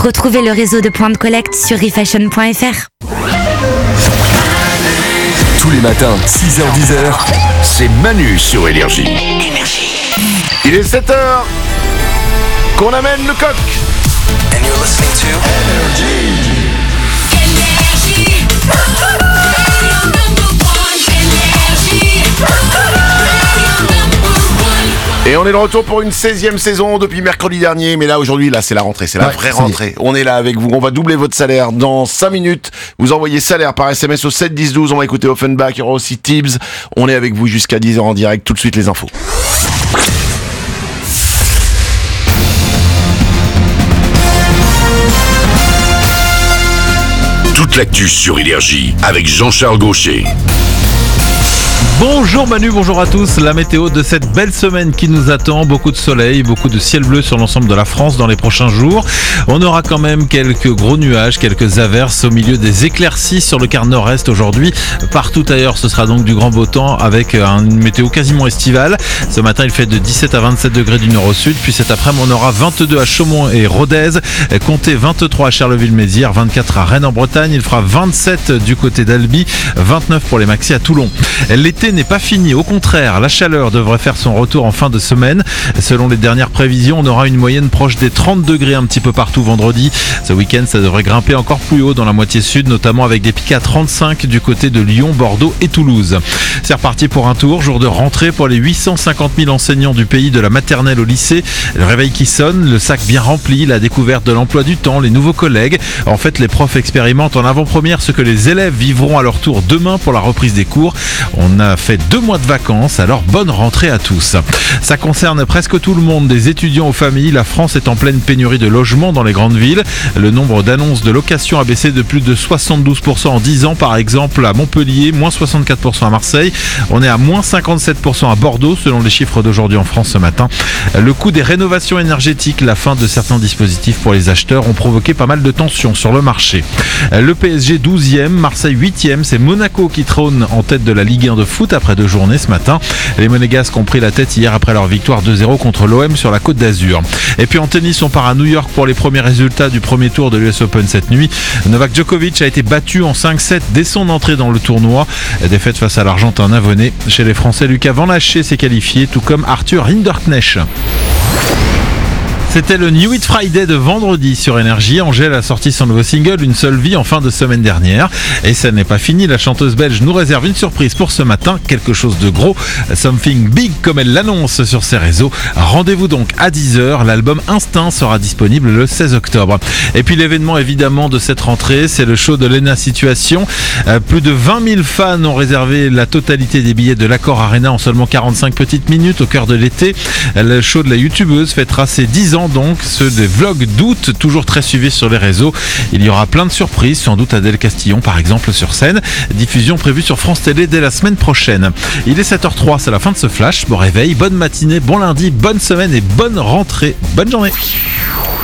Retrouvez le réseau de points de collecte sur refashion.fr. Tous les matins, 6h-10h, c'est Manu sur Énergie. Il est 7h qu'on amène le coq. And you're listening to Et on est de retour pour une 16e saison depuis mercredi dernier. Mais là, aujourd'hui, là, c'est la rentrée. C'est la vraie rentrée. On est là avec vous. On va doubler votre salaire dans 5 minutes. Vous envoyez salaire par SMS au 7 10 12. On va écouter Offenbach. Il y aura aussi Tibbs. On est avec vous jusqu'à 10h en direct. Tout de suite, les infos. Toute l'actu sur Énergie avec Jean-Charles Gaucher. Bonjour Manu, bonjour à tous. La météo de cette belle semaine qui nous attend, beaucoup de soleil, beaucoup de ciel bleu sur l'ensemble de la France dans les prochains jours. On aura quand même quelques gros nuages, quelques averses au milieu des éclaircies sur le quart nord-est aujourd'hui. Partout ailleurs, ce sera donc du grand beau temps avec une météo quasiment estivale. Ce matin, il fait de 17 à 27 degrés du nord au sud. Puis cet après-midi, on aura 22 à Chaumont et Rodez. Comptez 23 à Charleville-Mézières, 24 à Rennes en Bretagne. Il fera 27 du côté d'Albi, 29 pour les maxis à Toulon. L'été n'est pas fini, au contraire, la chaleur devrait faire son retour en fin de semaine. Selon les dernières prévisions, on aura une moyenne proche des 30 degrés un petit peu partout vendredi. Ce week-end, ça devrait grimper encore plus haut dans la moitié sud, notamment avec des pics à 35 du côté de Lyon, Bordeaux et Toulouse. C'est reparti pour un tour, jour de rentrée pour les 850 000 enseignants du pays, de la maternelle au lycée. Le réveil qui sonne, le sac bien rempli, la découverte de l'emploi du temps, les nouveaux collègues. En fait, les profs expérimentent en avant-première ce que les élèves vivront à leur tour demain pour la reprise des cours. On a fait 2 mois de vacances, alors bonne rentrée à tous. Ça concerne presque tout le monde, des étudiants aux familles. La France est en pleine pénurie de logements dans les grandes villes. Le nombre d'annonces de location a baissé de plus de 72% en 10 ans, par exemple à Montpellier, moins 64% à Marseille. On est à moins 57% à Bordeaux, selon les chiffres d'aujourd'hui en France ce matin. Le coût des rénovations énergétiques, la fin de certains dispositifs pour les acheteurs ont provoqué pas mal de tensions sur le marché. Le PSG 12e, Marseille 8e, c'est Monaco qui trône en tête de la Ligue 1 de foot après 2 journées ce matin. Les Monégasques ont pris la tête hier après leur victoire 2-0 contre l'OM sur la Côte d'Azur. Et puis en tennis, on part à New York pour les premiers résultats du premier tour de l'US Open cette nuit. Novak Djokovic a été battu en 5-7 dès son entrée dans le tournoi. Défaite face à l'Argentin Navonnet. Chez les Français, Lucas Van Laché s'est qualifié, tout comme Arthur Hinderknecht. C'était le New Hit Friday de vendredi sur Énergie. Angèle a sorti son nouveau single Une seule vie en fin de semaine dernière. Et ça n'est pas fini, la chanteuse belge nous réserve une surprise pour ce matin, quelque chose de gros, something big comme elle l'annonce sur ses réseaux. Rendez-vous donc à 10h, l'album Instinct sera disponible le 16 octobre. Et puis l'événement évidemment de cette rentrée, c'est le show de Lena Situation. Plus de 20 000 fans ont réservé la totalité des billets de l'Accor Arena en seulement 45 petites minutes au cœur de l'été. Le show de la youtubeuse fêtera ses 10 ans donc, ceux des vlogs d'août, toujours très suivis sur les réseaux. Il y aura plein de surprises, sans doute Adèle Castillon par exemple sur scène. Diffusion prévue sur France Télé dès la semaine prochaine. Il est 7h03, c'est la fin de ce flash. Bon réveil, bonne matinée, bon lundi, bonne semaine et bonne rentrée. Bonne journée.